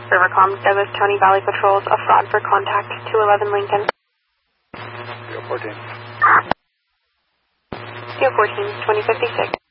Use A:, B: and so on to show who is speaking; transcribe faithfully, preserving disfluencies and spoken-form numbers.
A: Rivercom, Douglas County Valley Patrols, a fraud for contact, two eleven Lincoln.
B: Deal fourteen.
A: Deal fourteen, twenty fifty-six.